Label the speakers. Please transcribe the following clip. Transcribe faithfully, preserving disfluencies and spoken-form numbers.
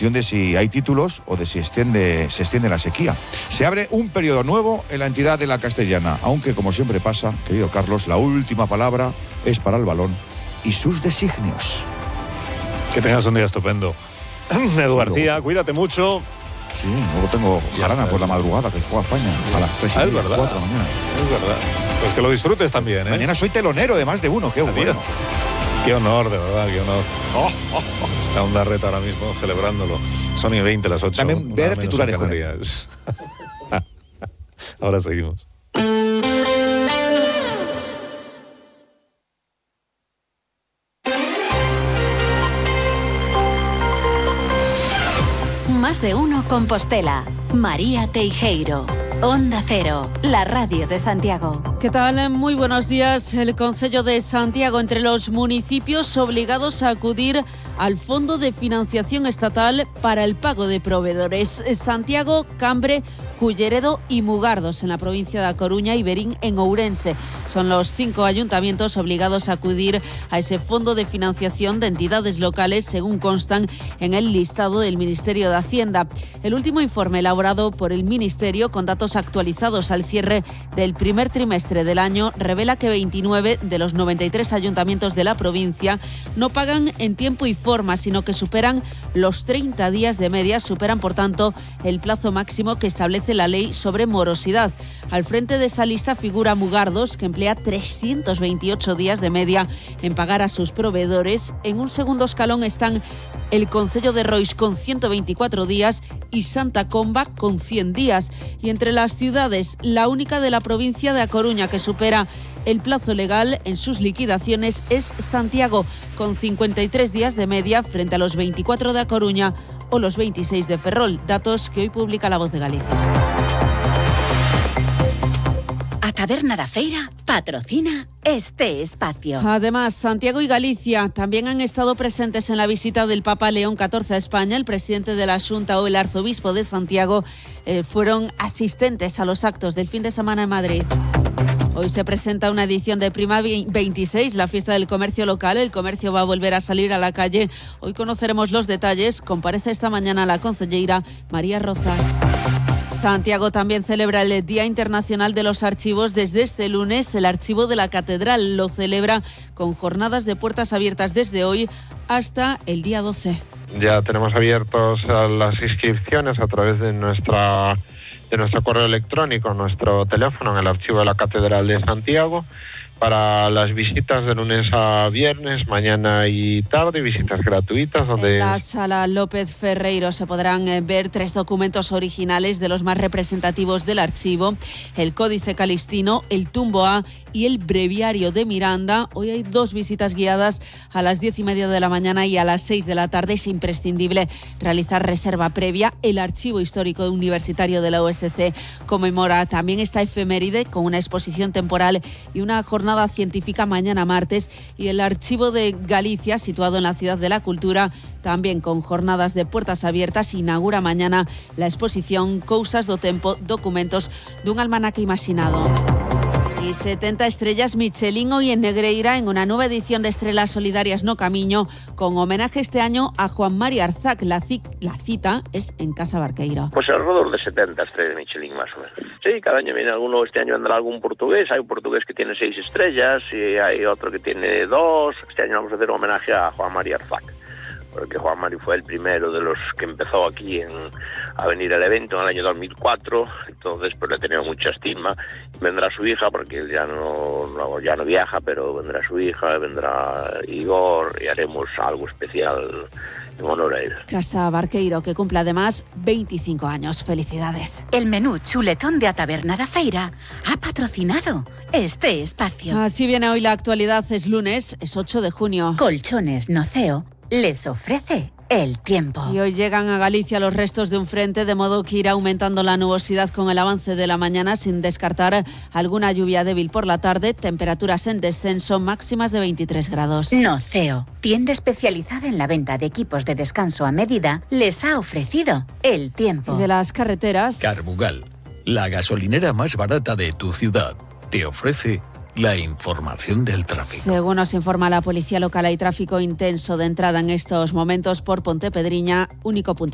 Speaker 1: función de si hay títulos o de si extiende, se extiende la sequía. Se abre un periodo nuevo en la entidad de la Castellana, aunque como siempre pasa, querido Carlos, la última palabra es para el balón y sus designios.
Speaker 2: Que tengas un día estupendo. Edu García, cuídate mucho.
Speaker 1: Sí, luego tengo jarana por la madrugada que juega España a las tres y
Speaker 2: ah,
Speaker 1: media,
Speaker 2: es verdad.
Speaker 1: cuatro de la mañana.
Speaker 2: Es verdad. Pues que lo disfrutes también, ¿eh?
Speaker 1: Mañana soy telonero de más de uno, qué bueno.
Speaker 2: Qué honor, de verdad, qué honor.
Speaker 1: Oh, oh, oh.
Speaker 2: Está Ondarreta ahora mismo celebrándolo. Son y veinte las ocho.
Speaker 1: También voy a dar titulares con él.
Speaker 2: Ahora seguimos.
Speaker 3: Más de uno Compostela. María Teijeiro. Onda Cero, la radio de Santiago.
Speaker 4: ¿Qué tal? Muy buenos días. El Concello de Santiago entre los municipios obligados a acudir al Fondo de Financiación Estatal para el pago de proveedores. Santiago, Cambre, Culleredo y Mugardos en la provincia de A Coruña y Verín en Ourense. Son los cinco ayuntamientos obligados a acudir a ese fondo de financiación de entidades locales, según constan en el listado del Ministerio de Hacienda. El último informe elaborado por el Ministerio, con datos actualizados al cierre del primer trimestre del año, revela que veintinueve de los noventa y tres ayuntamientos de la provincia no pagan en tiempo y forma, sino que superan los treinta días de media, superan por tanto el plazo máximo que establece la ley sobre morosidad. Al frente de esa lista figura Mugardos, que emplea trescientos veintiocho días de media en pagar a sus proveedores. En un segundo escalón están el Concello de Rois con ciento veinticuatro días y Santa Comba con cien días. Y entre las ciudades, la única de la provincia de A Coruña que supera el plazo legal en sus liquidaciones es Santiago, con cincuenta y tres días de media frente a los veinticuatro de A Coruña o los veintiséis de Ferrol, datos que hoy publica La Voz de Galicia.
Speaker 3: A Taberna da Feira patrocina este espacio.
Speaker 4: Además, Santiago y Galicia también han estado presentes en la visita del Papa León catorce a España. El presidente de la Xunta o el arzobispo de Santiago eh, fueron asistentes a los actos del fin de semana en Madrid. Hoy se presenta una edición de Prima veintiséis, la fiesta del comercio local. El comercio va a volver a salir a la calle. Hoy conoceremos los detalles. Comparece esta mañana la concelleira María Rozas. Santiago también celebra el Día Internacional de los Archivos. Desde este lunes, el Archivo de la Catedral lo celebra con jornadas de puertas abiertas desde hoy hasta el día doce.
Speaker 5: Ya tenemos abiertos las inscripciones a través de nuestra de nuestro correo electrónico, nuestro teléfono en el Archivo de la Catedral de Santiago, para las visitas de lunes a viernes, mañana y tarde, visitas gratuitas. Donde...
Speaker 4: En la Sala López Ferreiro se podrán ver tres documentos originales de los más representativos del archivo: el Códice Calistino, el Tumbo A y el Breviario de Miranda. Hoy hay dos visitas guiadas a las diez y media de la mañana y a las seis de la tarde. Es imprescindible realizar reserva previa. El Archivo Histórico Universitario de la U S C conmemora también esta efeméride con una exposición temporal y una jornada científica mañana martes, y el Archivo de Galicia, situado en la Ciudad de la Cultura, también con jornadas de puertas abiertas, inaugura mañana la exposición Cousas do Tempo, documentos dun almanaque imaginado. Y setenta estrellas Michelin hoy en Negreira en una nueva edición de Estrelas Solidarias no Camiño, con homenaje este año a Juan Mari Arzac. La, ci- la cita es en Casa Barqueiro.
Speaker 6: Pues alrededor de setenta estrellas Michelin más o menos. Sí, cada año viene alguno. Este año vendrá algún portugués. Hay un portugués que tiene seis estrellas y hay otro que tiene dos. Este año vamos a hacer un homenaje a Juan Mari Arzac, porque Juan Mari fue el primero de los que empezó aquí en, a venir al evento en el año dos mil cuatro, entonces pues le he tenido mucha estima. Vendrá su hija, porque él ya no, no, ya no viaja, pero vendrá su hija, vendrá Igor, y haremos algo especial en honor a él.
Speaker 4: Casa Barqueiro, que cumple además veinticinco años. Felicidades.
Speaker 3: El menú chuletón de A Taberna da Feira ha patrocinado este espacio.
Speaker 4: Así viene hoy la actualidad. Es lunes, es ocho de junio.
Speaker 3: Colchones Noceo les ofrece el tiempo.
Speaker 4: Y hoy llegan a Galicia los restos de un frente, de modo que irá aumentando la nubosidad con el avance de la mañana, sin descartar alguna lluvia débil por la tarde. Temperaturas en descenso, máximas de veintitrés grados.
Speaker 3: Noceo, tienda especializada en la venta de equipos de descanso a medida, les ha ofrecido el tiempo.
Speaker 4: Y de las carreteras,
Speaker 7: Carbugal, la gasolinera más barata de tu ciudad, te ofrece la información del tráfico.
Speaker 4: Según nos informa la policía local, hay tráfico intenso de entrada en estos momentos por Pontepedriña, único punto